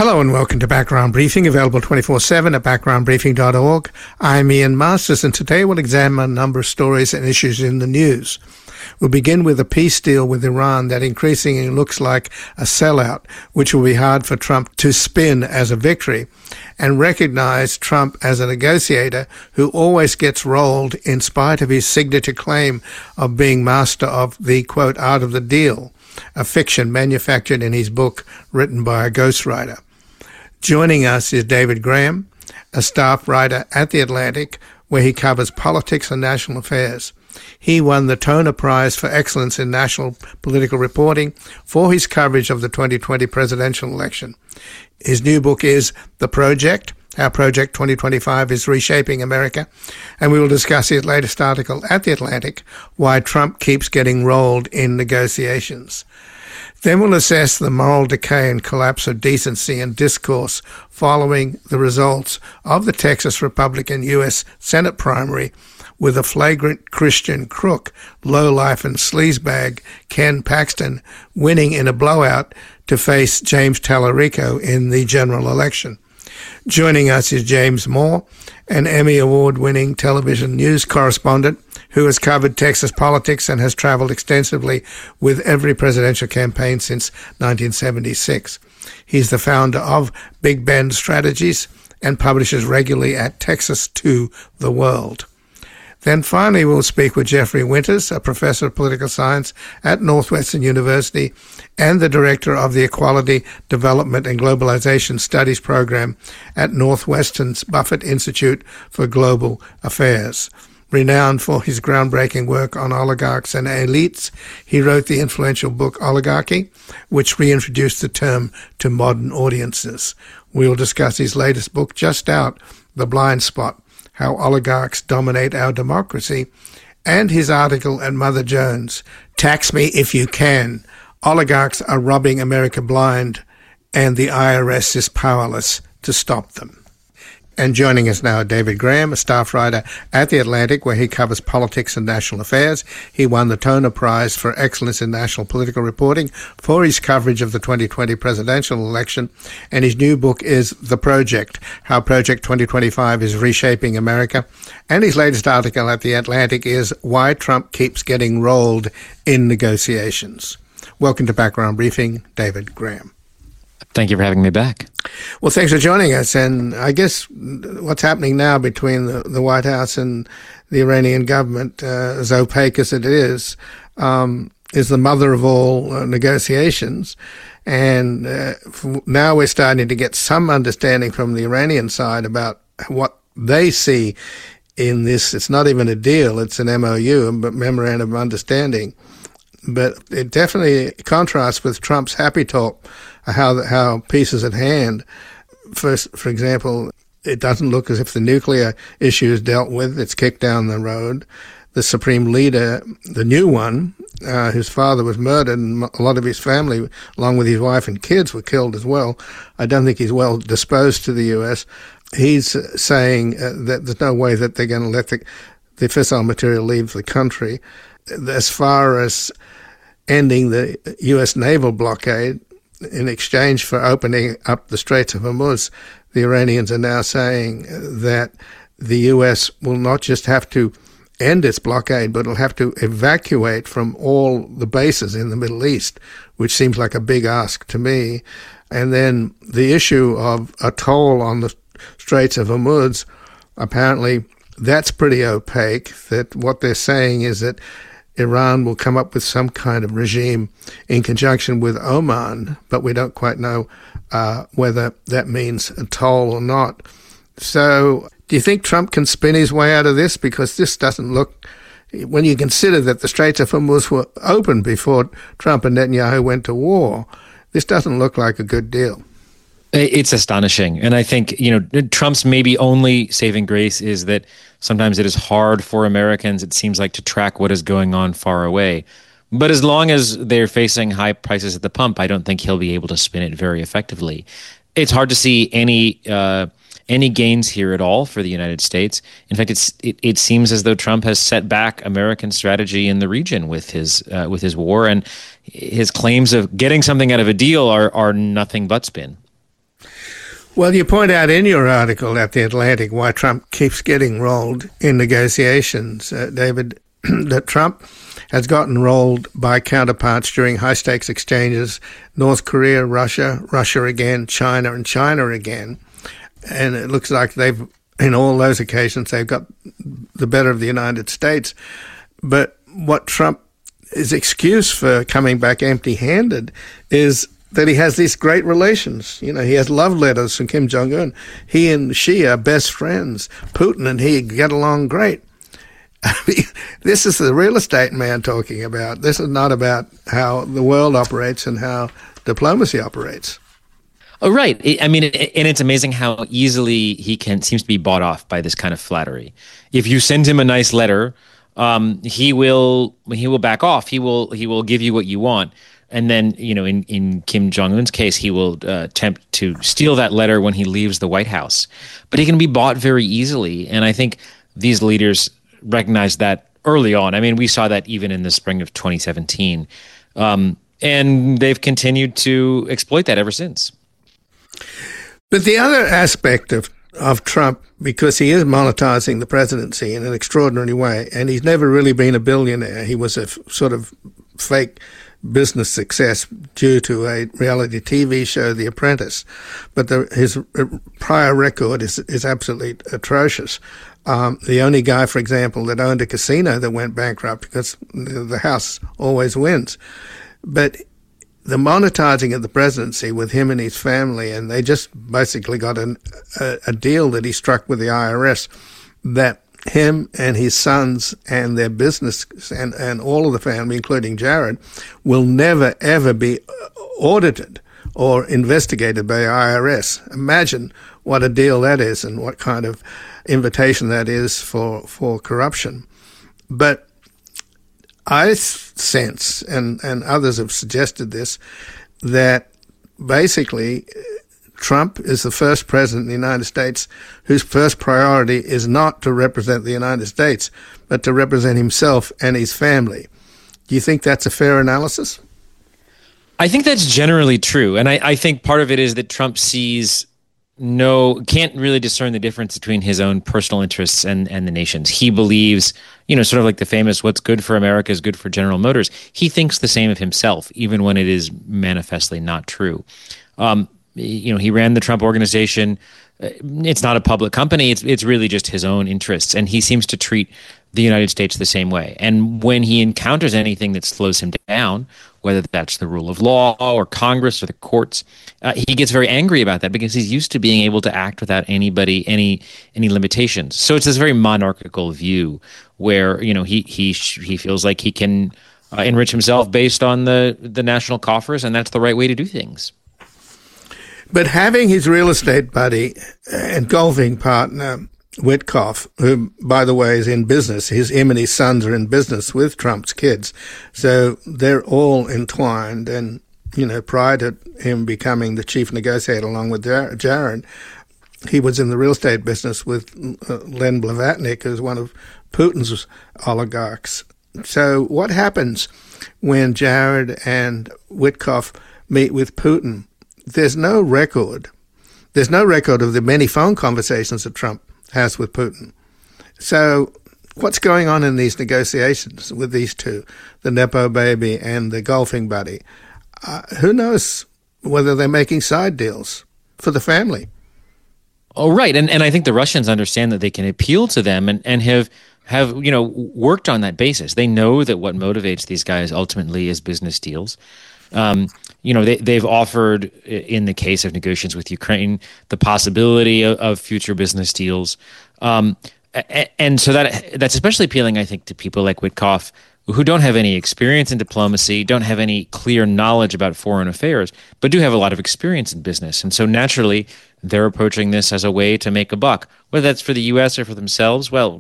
Hello and welcome to Background Briefing, available 24/7 at backgroundbriefing.org. I'm Ian Masters, and today we'll examine a number of stories and issues in the news. We'll begin with a peace deal with Iran that increasingly looks like a sellout, which will be hard for Trump to spin as a victory, and recognize Trump as a negotiator who always gets rolled in spite of his signature claim of being master of the, quote, art of the deal, a fiction manufactured in his book written by a ghostwriter. Joining us is David Graham, a staff writer at The Atlantic, where he covers politics and national affairs. He won the Toner Prize for Excellence in National Political Reporting for his coverage of the 2020 presidential election. His new book is The Project, How Project 2025 is Reshaping America, and we will discuss his latest article at The Atlantic, Why Trump Keeps Getting Rolled in Negotiations. Then we'll assess the moral decay and collapse of decency and discourse following the results of the Texas Republican U.S. Senate primary, with a flagrant Christian crook, lowlife and sleazebag Ken Paxton winning in a blowout to face James Tallarico in the general election. Joining us is James Moore, an Emmy Award-winning television news correspondent who has covered Texas politics and has traveled extensively with every presidential campaign since 1976. He's the founder of Big Bend Strategies and publishes regularly at Texas to the World. Then finally, we'll speak with Jeffrey Winters, a professor of political science at Northwestern University and the director of the Equality, Development and Globalization Studies program at Northwestern's Buffett Institute for Global Affairs. Renowned for his groundbreaking work on oligarchs and elites, he wrote the influential book Oligarchy, which reintroduced the term to modern audiences. We'll discuss his latest book, just out, The Blind Spot, How Oligarchs Dominate Our Democracy, and his article at Mother Jones, Tax Me If You Can. Oligarchs are robbing America blind, and the IRS is powerless to stop them. And joining us now, David Graham, a staff writer at The Atlantic, where he covers politics and national affairs. He won the Toner Prize for Excellence in National Political Reporting for his coverage of the 2020 presidential election. And his new book is The Project, How Project 2025 is Reshaping America. And his latest article at The Atlantic is Why Trump Keeps Getting Rolled in Negotiations. Welcome to Background Briefing, David Graham. Thank you for having me back. Well, thanks for joining us. And I guess what's happening now between the White House and the Iranian government, as opaque as it is the mother of all negotiations. And now we're starting to get some understanding from the Iranian side about what they see in this. It's not even a deal, it's an MOU, a memorandum of understanding. But it definitely contrasts with Trump's happy talk, how peace is at hand. First, for example, it doesn't look as if the nuclear issue is dealt with. It's kicked down the road. The supreme leader, the new one, whose father was murdered, and a lot of his family, along with his wife and kids, were killed as well. I don't think he's well disposed to the U.S. He's saying that there's no way that they're going to let the fissile material leave the country. As far as ending the U.S. naval blockade in exchange for opening up the Straits of Hormuz, the Iranians are now saying that the U.S. will not just have to end its blockade, but it'll have to evacuate from all the bases in the Middle East, which seems like a big ask to me. And then the issue of a toll on the Straits of Hormuz, apparently that's pretty opaque, that what they're saying is that Iran will come up with some kind of regime in conjunction with Oman, but we don't quite know whether that means a toll or not. So do you think Trump can spin his way out of this? Because this doesn't look, when you consider that the Straits of Hormuz were open before Trump and Netanyahu went to war, this doesn't look like a good deal. It's astonishing. And I think, Trump's maybe only saving grace is that sometimes it is hard for Americans, it seems like, to track what is going on far away. But as long as they're facing high prices at the pump, I don't think he'll be able to spin it very effectively. It's hard to see any gains here at all for the United States. In fact, it seems as though Trump has set back American strategy in the region with his war, and his claims of getting something out of a deal are nothing but spin. Well, you point out in your article at The Atlantic why Trump keeps getting rolled in negotiations, David, that Trump has gotten rolled by counterparts during high-stakes exchanges, North Korea, Russia, Russia again, China, and China again. And it looks like in all those occasions, they've got the better of the United States. But what his excuse for coming back empty-handed is that he has these great relations. He has love letters from Kim Jong-un. He and Xi are best friends. Putin and he get along great. I mean, this is the real estate man talking about. This is not about how the world operates and how diplomacy operates. Oh, right. I mean, and it's amazing how easily seems to be bought off by this kind of flattery. If you send him a nice letter, he will back off. He will give you what you want. And then, in Kim Jong-un's case, he will attempt to steal that letter when he leaves the White House. But he can be bought very easily. And I think these leaders recognize that early on. I mean, we saw that even in the spring of 2017. And they've continued to exploit that ever since. But the other aspect of Trump, because he is monetizing the presidency in an extraordinary way, and he's never really been a billionaire. He was a sort of fake business success due to a reality TV show, The Apprentice. But his prior record is absolutely atrocious. The only guy, for example, that owned a casino that went bankrupt because the house always wins. But the monetizing of the presidency with him and his family, and they just basically got a deal that he struck with the IRS that him and his sons and their business and all of the family, including Jared, will never, ever be audited or investigated by the IRS. Imagine what a deal that is and what kind of invitation that is for corruption. But I sense, and others have suggested this, that basically Trump is the first president in the United States whose first priority is not to represent the United States, but to represent himself and his family. Do you think that's a fair analysis? I think that's generally true. And I think part of it is that Trump can't really discern the difference between his own personal interests and the nation's. He believes, sort of like the famous, what's good for America is good for General Motors. He thinks the same of himself, even when it is manifestly not true. He ran the Trump Organization. It's not a public company. It's really just his own interests. And he seems to treat the United States the same way. And when he encounters anything that slows him down, whether that's the rule of law or Congress or the courts, he gets very angry about that because he's used to being able to act without any limitations. So it's this very monarchical view where, he feels like he can enrich himself based on the national coffers, and that's the right way to do things. But having his real estate buddy and golfing partner, Witkoff, who, by the way, is in business, him and his sons are in business with Trump's kids. So they're all entwined. And, prior to him becoming the chief negotiator along with Jared, he was in the real estate business with Len Blavatnik, who's one of Putin's oligarchs. So what happens when Jared and Witkoff meet with Putin? There's no record. There's no record of the many phone conversations that Trump has with Putin. So what's going on in these negotiations with these two, the Nepo baby and the golfing buddy? Who knows whether they're making side deals for the family? Oh, right. And I think the Russians understand that they can appeal to them and have worked on that basis. They know that what motivates these guys ultimately is business deals. They've offered, in the case of negotiations with Ukraine, the possibility of future business deals. And so that's especially appealing, I think, to people like Witkoff, who don't have any experience in diplomacy, don't have any clear knowledge about foreign affairs, but do have a lot of experience in business. And so naturally, they're approaching this as a way to make a buck, whether that's for the U.S. or for themselves. Well,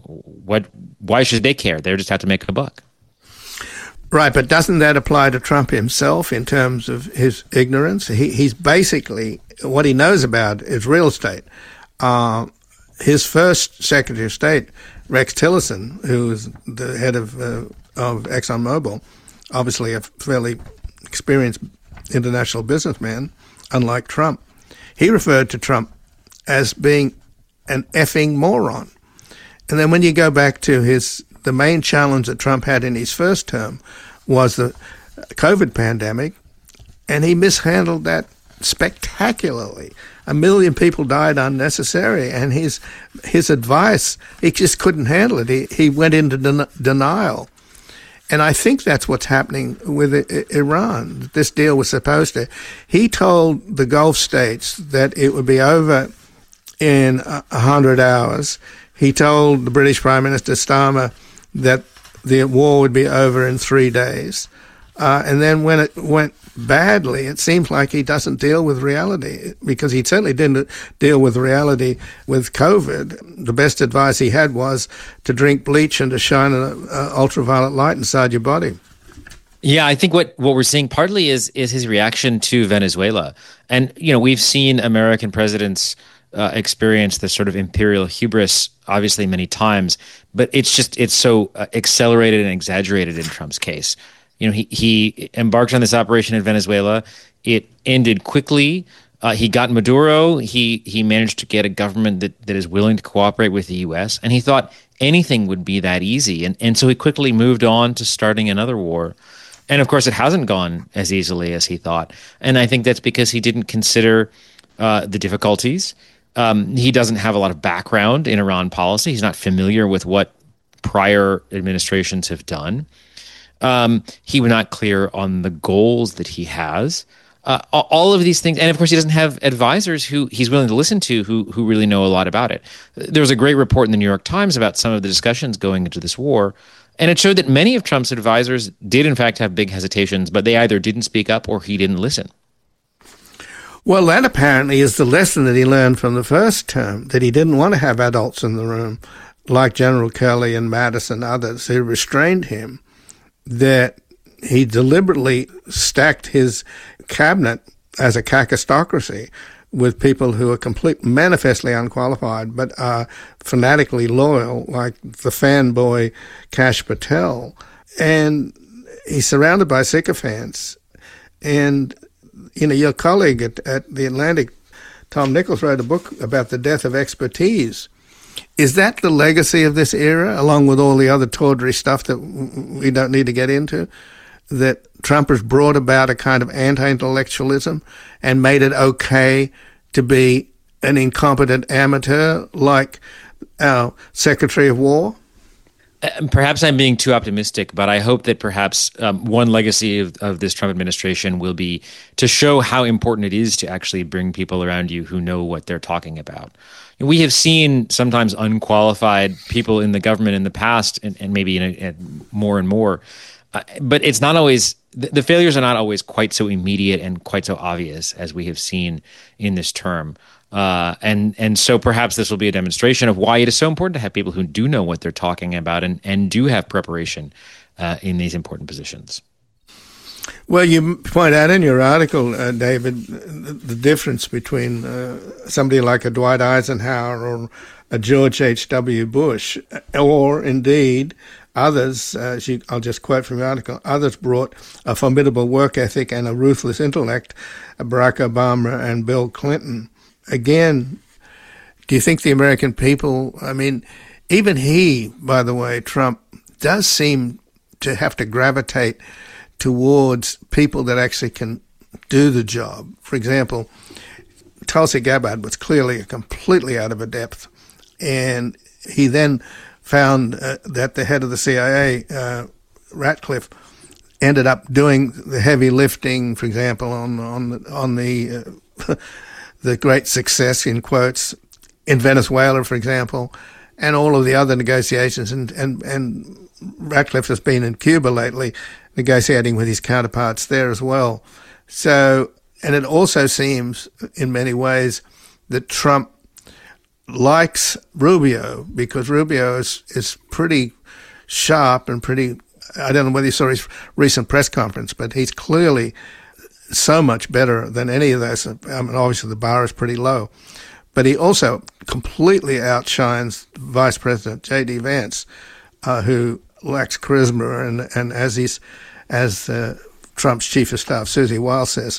why should they care? They just have to make a buck. Right, but doesn't that apply to Trump himself in terms of his ignorance? He's basically, what he knows about is real estate. His first Secretary of State, Rex Tillerson, who was the head of ExxonMobil, obviously a fairly experienced international businessman, unlike Trump, he referred to Trump as being an effing moron. And then when you go back to the main challenge that Trump had in his first term was the COVID pandemic, and he mishandled that spectacularly. 1 million people died unnecessarily, and his advice, he just couldn't handle it. He went into denial. And I think that's what's happening with Iran. This deal was supposed to. He told the Gulf states that it would be over in 100 hours. He told the British Prime Minister Starmer that the war would be over in 3 days. And then when it went badly, it seems like he doesn't deal with reality, because he certainly didn't deal with reality with COVID. The best advice he had was to drink bleach and to shine an ultraviolet light inside your body. Yeah, I think what we're seeing partly is his reaction to Venezuela. And, we've seen American presidents experience this sort of imperial hubris, obviously many times, but it's so accelerated and exaggerated in Trump's case. He embarked on this operation in Venezuela. It ended quickly. He got Maduro. He managed to get a government that is willing to cooperate with the U.S., and he thought anything would be that easy. And so he quickly moved on to starting another war. And of course, it hasn't gone as easily as he thought. And I think that's because he didn't consider the difficulties. He doesn't have a lot of background in Iran policy. He's not familiar with what prior administrations have done. He was not clear on the goals that he has. All of these things. And of course, he doesn't have advisors who he's willing to listen to who really know a lot about it. There was a great report in the New York Times about some of the discussions going into this war. And it showed that many of Trump's advisors did, in fact, have big hesitations, but they either didn't speak up or he didn't listen. Well, that apparently is the lesson that he learned from the first term, that he didn't want to have adults in the room like General Kelly and Mattis and others who restrained him, that he deliberately stacked his cabinet as a kakistocracy with people who are manifestly unqualified but are fanatically loyal, like the fanboy Kash Patel. And he's surrounded by sycophants. And your colleague at The Atlantic, Tom Nichols, wrote a book about the death of expertise. Is that the legacy of this era, along with all the other tawdry stuff that we don't need to get into, that Trump has brought about a kind of anti-intellectualism and made it okay to be an incompetent amateur like our Secretary of War? Perhaps I'm being too optimistic, but I hope that perhaps one legacy of this Trump administration will be to show how important it is to actually bring people around you who know what they're talking about. We have seen sometimes unqualified people in the government in the past, and maybe more and more, but it's not always, the failures are not always quite so immediate and quite so obvious as we have seen in this term. And so perhaps this will be a demonstration of why it is so important to have people who do know what they're talking about and do have preparation in these important positions. Well, you point out in your article, David, the difference between somebody like a Dwight Eisenhower or a George H.W. Bush, or indeed others, I'll just quote from the article, others brought a formidable work ethic and a ruthless intellect, Barack Obama and Bill Clinton. Again, do you think the American people, even he, by the way, Trump, does seem to have to gravitate towards people that actually can do the job. For example, Tulsi Gabbard was clearly completely out of her depth. And he then found that the head of the CIA, Ratcliffe, ended up doing the heavy lifting, for example, on the the great success, in quotes, in Venezuela, for example, and all of the other negotiations. And Ratcliffe has been in Cuba lately, negotiating with his counterparts there as well. So, and it also seems in many ways that Trump likes Rubio, because Rubio is pretty sharp and pretty, I don't know whether you saw his recent press conference, but he's clearly so much better than any of those. Obviously the bar is pretty low, but he also completely outshines Vice President J.D. Vance, who lacks charisma, and as Trump's chief of staff, Susie Wiles, says,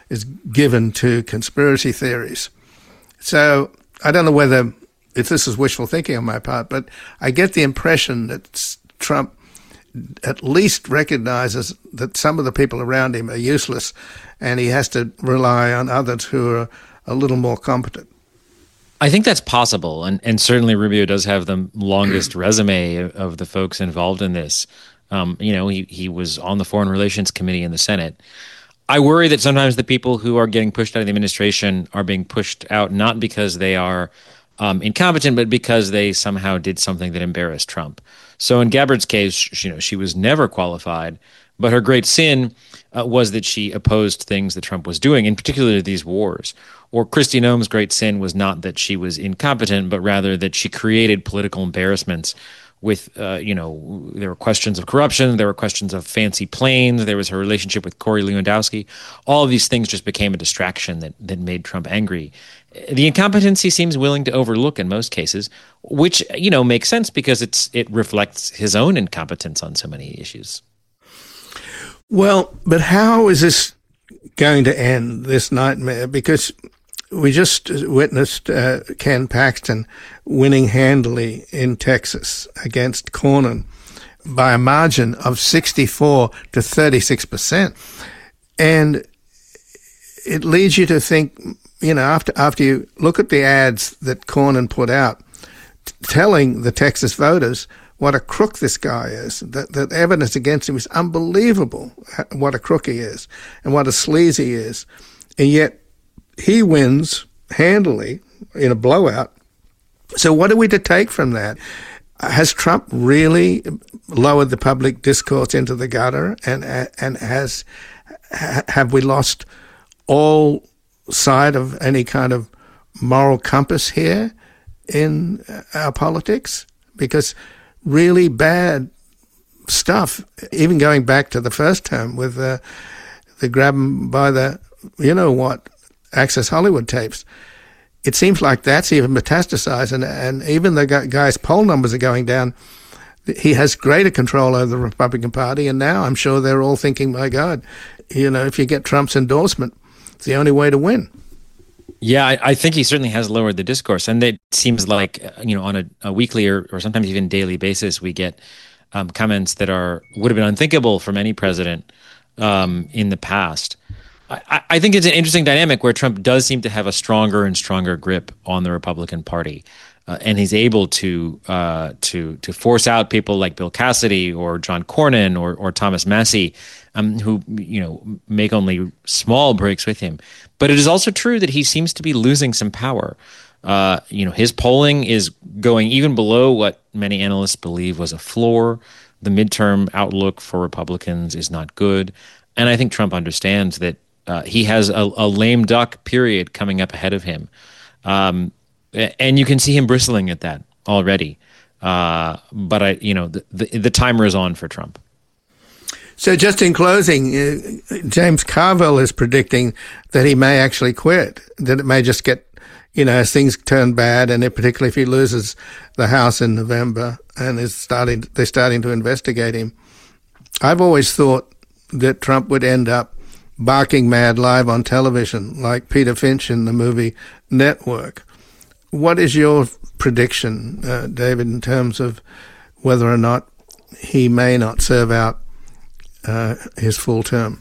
is given to conspiracy theories. So I don't know if this is wishful thinking on my part, but I get the impression that Trump at least recognizes that some of the people around him are useless and he has to rely on others who are a little more competent. I think that's possible, and certainly Rubio does have the longest resume of the folks involved in this. He was on the Foreign Relations Committee in the Senate. I worry that sometimes the people who are getting pushed out of the administration are being pushed out not because they are incompetent, but because they somehow did something that embarrassed Trump. So in Gabbard's case, she was never qualified, but her great sin was that she opposed things that Trump was doing, in particular these wars. Or Kristi Noem's great sin was not that she was incompetent, but rather that she created political embarrassments with, there were questions of corruption, there were questions of fancy planes, there was her relationship with Corey Lewandowski. All of these things just became a distraction that made Trump angry. The incompetency seems willing to overlook in most cases, which, makes sense because it reflects his own incompetence on so many issues. Well, but how is this going to end, this nightmare? Because we just witnessed Ken Paxton winning handily in Texas against Cornyn by a margin of 64 to 36%. And it leads you to think, after you look at the ads that Cornyn put out, telling the Texas voters what a crook this guy is, that evidence against him is unbelievable, what a crook he is and what a sleaze he is. And yet he wins handily in a blowout. So what are we to take from that? Has Trump really lowered the public discourse into the gutter, and have we lost all sight of any kind of moral compass here in our politics? Because really bad stuff, even going back to the first term with the grab 'em by the Access Hollywood tapes, it seems like that's even metastasized, and even the guy's poll numbers are going down. He has greater control over the Republican Party, and now I'm sure they're all thinking, my God, if you get Trump's endorsement, it's the only way to win. Yeah, I think he certainly has lowered the discourse, and it seems like on a weekly or sometimes even daily basis, we get comments that would have been unthinkable from any president in the past. I think it's an interesting dynamic where Trump does seem to have a stronger and stronger grip on the Republican Party, and he's able to force out people like Bill Cassidy or John Cornyn or Thomas Massie, who make only small breaks with him. But it is also true that he seems to be losing some power. His polling is going even below what many analysts believe was a floor. The midterm outlook for Republicans is not good, and I think Trump understands that. He has a lame duck period coming up ahead of him. And you can see him bristling at that already. But the timer is on for Trump. So just in closing, James Carville is predicting that he may actually quit, that it may just get, as things turn bad, and particularly if he loses the House in November and they're starting to investigate him. I've always thought that Trump would end up barking mad live on television, like Peter Finch in the movie Network. What is your prediction, David, in terms of whether or not he may not serve out his full term?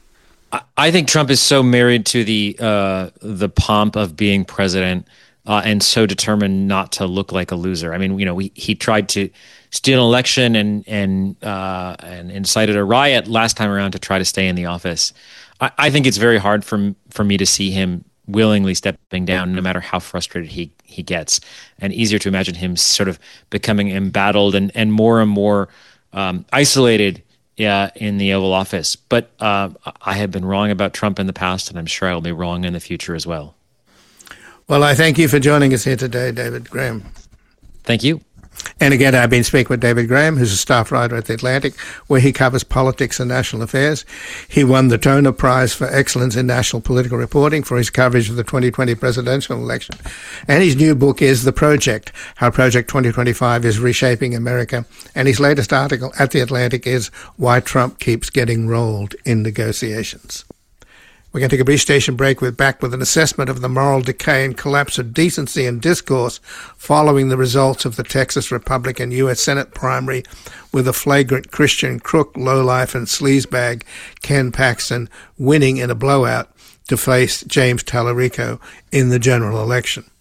I think Trump is so married to the pomp of being president and so determined not to look like a loser. I mean, he tried to steal an election and incited a riot last time around to try to stay in the office. I think it's very hard for me to see him willingly stepping down, no matter how frustrated he gets, and easier to imagine him sort of becoming embattled and more isolated in the Oval Office. But I have been wrong about Trump in the past, and I'm sure I'll be wrong in the future as well. Well, I thank you for joining us here today, David Graham. Thank you. And again, I've been speaking with David Graham, who's a staff writer at The Atlantic, where he covers politics and national affairs. He won the Toner Prize for Excellence in National Political Reporting for his coverage of the 2020 presidential election. And his new book is The Project, How Project 2025 is Reshaping America. And his latest article at The Atlantic is Why Trump Keeps Getting Rolled in Negotiations. We're going to take a brief station break. We're back with an assessment of the moral decay and collapse of decency and discourse following the results of the Texas Republican U.S. Senate primary, with a flagrant Christian crook, lowlife and sleazebag Ken Paxton winning in a blowout to face James Tallarico in the general election.